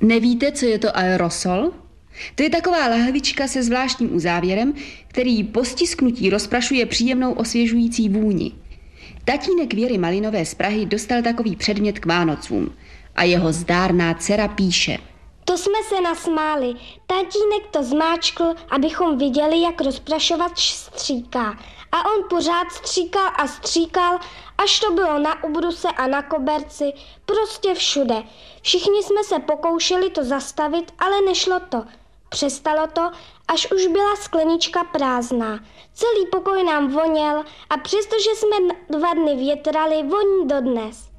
Nevíte, co je to aerosol? To je taková lahvička se zvláštním uzávěrem, který po stisknutí rozprašuje příjemnou osvěžující vůni. Tatínek Věry Malinové z Prahy dostal takový předmět k Vánocům a jeho zdárná dcera píše. To jsme se nasmáli. Tatínek to zmáčkl, abychom viděli, jak rozprašovač stříká. A on pořád stříkal a stříkal, až to bylo na ubruse a na koberci, prostě všude. Všichni jsme se pokoušeli to zastavit, ale nešlo to. Přestalo to, až už byla sklenička prázdná. Celý pokoj nám voněl a přestože jsme 2 dny větrali, voní dodnes.